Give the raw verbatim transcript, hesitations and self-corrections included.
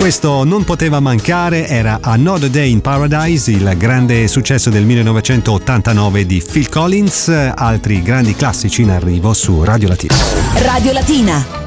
questo non poteva mancare, era Another Day in Paradise, il grande successo del millenovecentottantanove di Phil Collins. Altri grandi classici in arrivo su Radio Latina. Radio Latina.